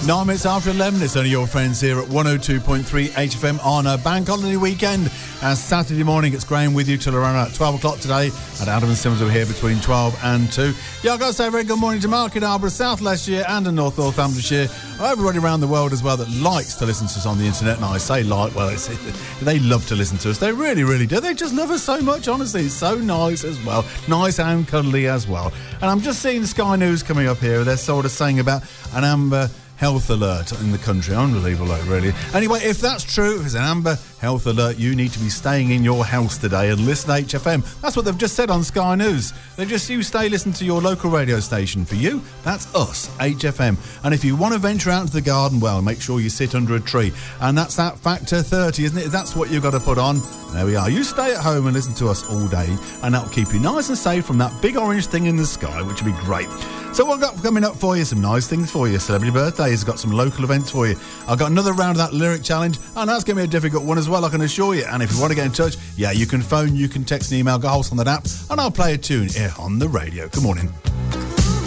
9 minutes after 11, it's only your friends here at 102.3 HFM on a bank holiday weekend. As Saturday morning, it's Graham with you till around 12 o'clock today. And Adam and Simmons are here between 12 and 2. Yeah, I've got to say a very good morning to Mark in Arborough, South Leicestershire and in North Northamptonshire. Everybody around the world as well that likes to listen to us on the internet. And I say like, well, they love to listen to us. They really, really do. They just love us so much, honestly. It's so nice as well. Nice and cuddly as well. And I'm just seeing the Sky News coming up here. They're sort of saying about an amber health alert in the country. Unbelievable, really. Anyway, if that's true, if it's an amber health alert, you need to be staying in your house today and listen to HFM. That's what they've just said on Sky News. You stay listen to your local radio station. For you, that's us, HFM. And if you want to venture out into the garden, well, make sure you sit under a tree. And that's that factor 30, isn't it? That's what you've got to put on. There we are. You stay at home and listen to us all day, and that'll keep you nice and safe from that big orange thing in the sky, which will be great. So what I've got coming up for you, some nice things for you. Celebrity birthdays, I've got some local events for you. I've got another round of that lyric challenge, and that's going to be a difficult one as well, I can assure you. And if you want to get in touch, yeah, you can phone, you can text and email, go host on that app, and I'll play a tune here on the radio. Good morning.